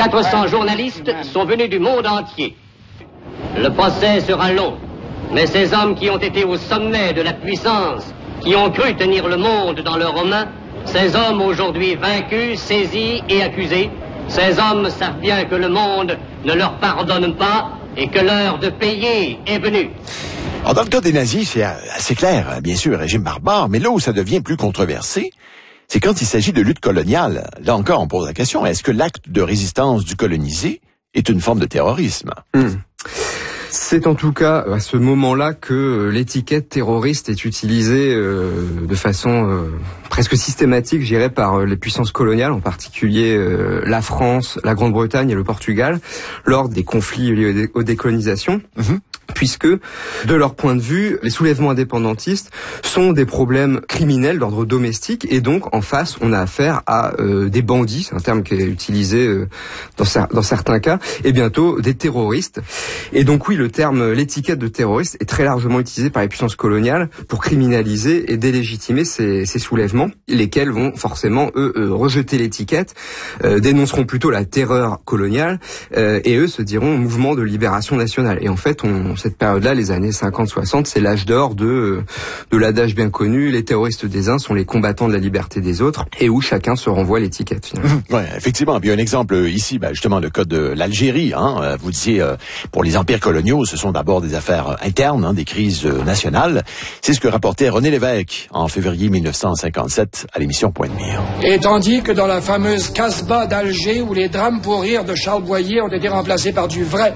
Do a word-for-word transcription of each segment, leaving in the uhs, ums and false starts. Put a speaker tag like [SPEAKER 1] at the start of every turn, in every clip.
[SPEAKER 1] quatre cents journalistes sont venus du monde entier. Le procès sera long, mais ces hommes qui ont été au sommet de la puissance, qui ont cru tenir le monde dans leurs mains, ces hommes aujourd'hui vaincus, saisis et accusés, ces hommes savent bien que le monde ne leur pardonne pas et que l'heure de payer est venue.
[SPEAKER 2] Alors, dans le cas des nazis, c'est assez clair, bien sûr, régime barbare, mais là où ça devient plus controversé, c'est quand il s'agit de lutte coloniale. Là encore, on pose la question, est-ce que l'acte de résistance du colonisé est une forme de terrorisme?
[SPEAKER 3] Mmh. C'est en tout cas à ce moment-là que l'étiquette terroriste est utilisée euh, de façon euh, presque systématique, je dirais, par les puissances coloniales, en particulier euh, la France, la Grande-Bretagne et le Portugal, lors des conflits liés aux décolonisations. Mmh. Puisque, de leur point de vue, les soulèvements indépendantistes sont des problèmes criminels d'ordre domestique, et donc, en face, on a affaire à euh, des bandits, c'est un terme qui est utilisé euh, dans, dans certains cas, et bientôt des terroristes. Et donc, oui, le terme, l'étiquette de terroriste est très largement utilisé par les puissances coloniales pour criminaliser et délégitimer ces, ces soulèvements, lesquels vont forcément, eux, euh, rejeter l'étiquette, euh, dénonceront plutôt la terreur coloniale, euh, et eux se diront mouvement de libération nationale. Et en fait, on cette période-là, les années cinquante soixante, c'est l'âge d'or de de l'adage bien connu, les terroristes des uns sont les combattants de la liberté des autres, et où chacun se renvoie l'étiquette finalement.
[SPEAKER 2] Ouais, effectivement. Puis un exemple ici, ben, justement le cas de l'Algérie. Hein, vous disiez, euh, pour les empires coloniaux, ce sont d'abord des affaires internes, hein, des crises euh, nationales. C'est ce que rapportait René Lévesque en février mille neuf cent cinquante-sept à l'émission Point de Mire.
[SPEAKER 4] Et tandis que dans la fameuse Casbah d'Alger, où les drames pour rire de Charles Boyer ont été remplacés par du vrai,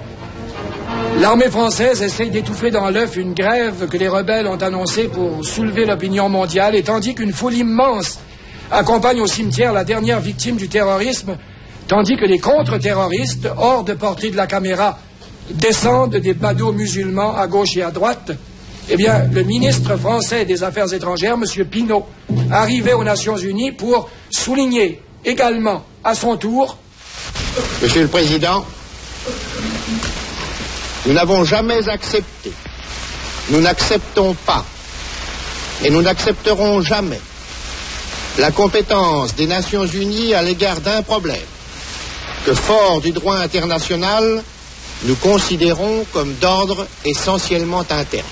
[SPEAKER 4] l'armée française essaye d'étouffer dans l'œuf une grève que les rebelles ont annoncée pour soulever l'opinion mondiale, et tandis qu'une foule immense accompagne au cimetière la dernière victime du terrorisme, tandis que les contre-terroristes, hors de portée de la caméra, descendent des badauds musulmans à gauche et à droite, eh bien, le ministre français des Affaires étrangères, M. Pinault, arrivait aux Nations Unies pour souligner également, à son tour...
[SPEAKER 5] Monsieur le Président, nous n'avons jamais accepté, nous n'acceptons pas, et nous n'accepterons jamais la compétence des Nations Unies à l'égard d'un problème que, fort du droit international, nous considérons comme d'ordre essentiellement interne.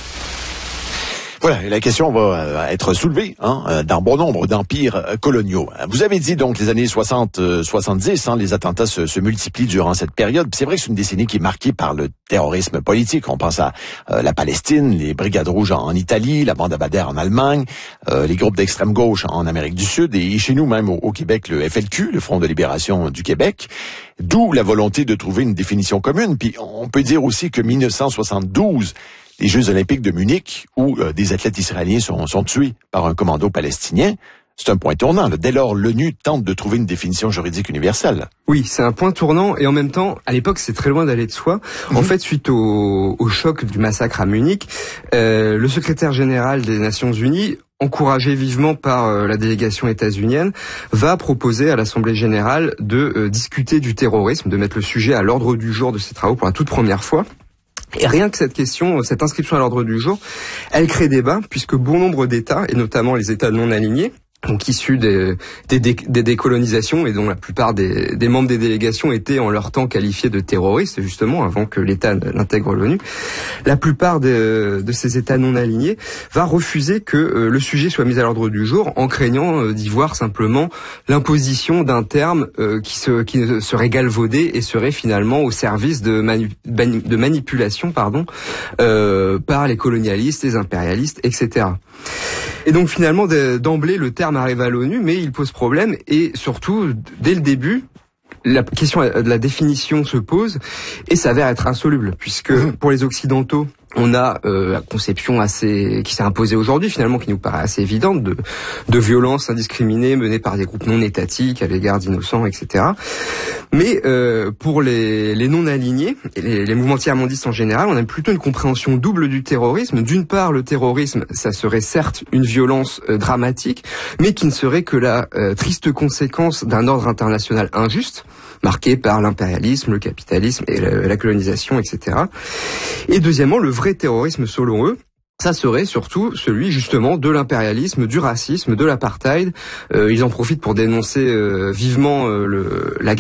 [SPEAKER 2] Voilà, la question va être soulevée hein, dans bon nombre d'empires coloniaux. Vous avez dit donc les années soixante soixante-dix, hein, les attentats se, se multiplient durant cette période. C'est vrai que c'est une décennie qui est marquée par le terrorisme politique. On pense à euh, la Palestine, les Brigades rouges en, en Italie, la bande Abadère en Allemagne, euh, les groupes d'extrême gauche en Amérique du Sud et chez nous même au, au Québec, le F L Q, le Front de libération du Québec. D'où la volonté de trouver une définition commune. Puis on peut dire aussi que mille neuf cent soixante-douze, les Jeux olympiques de Munich, où euh, des athlètes israéliens sont, sont tués par un commando palestinien, c'est un point tournant. Là. Dès lors, l'ONU tente de trouver une définition juridique universelle.
[SPEAKER 3] Oui, c'est un point tournant, et en même temps, à l'époque, c'est très loin d'aller de soi. Mm-hmm. En fait, suite au, au choc du massacre à Munich, euh, le secrétaire général des Nations Unies, encouragé vivement par euh, la délégation états-unienne, va proposer à l'Assemblée générale de euh, discuter du terrorisme, de mettre le sujet à l'ordre du jour de ses travaux pour la toute première fois. Et rien que cette question, cette inscription à l'ordre du jour, elle crée débat, puisque bon nombre d'États, et notamment les États non alignés, donc issus des, des, des décolonisations et dont la plupart des, des membres des délégations étaient en leur temps qualifiés de terroristes, justement, avant que l'État n'intègre l'ONU, la plupart de, de ces États non alignés va refuser que euh, le sujet soit mis à l'ordre du jour, en craignant euh, d'y voir simplement l'imposition d'un terme euh, qui, se, qui serait galvaudé et serait finalement au service de, manu, de manipulation pardon, euh, par les colonialistes, les impérialistes, et cetera. Et donc finalement, d'emblée, le terme arrive à l'ONU, mais il pose problème, et surtout, dès le début, la question de la définition se pose et s'avère être insoluble, puisque pour les Occidentaux, on a euh, la conception assez qui s'est imposée aujourd'hui, finalement, qui nous paraît assez évidente, de, de violences indiscriminées menées par des groupes non étatiques à l'égard d'innocents, et cetera. Mais euh, pour les, les non-alignés, et les, les mouvements tiers-mondistes en général, on a plutôt une compréhension double du terrorisme. D'une part, le terrorisme, ça serait certes une violence euh, dramatique, mais qui ne serait que la euh, triste conséquence d'un ordre international injuste, marqué par l'impérialisme, le capitalisme et la, la colonisation, et cetera. Et deuxièmement, le vrai terrorisme, selon eux, ça serait surtout celui justement de l'impérialisme, du racisme, de l'apartheid. Euh, ils en profitent pour dénoncer euh, vivement euh, le, la guerre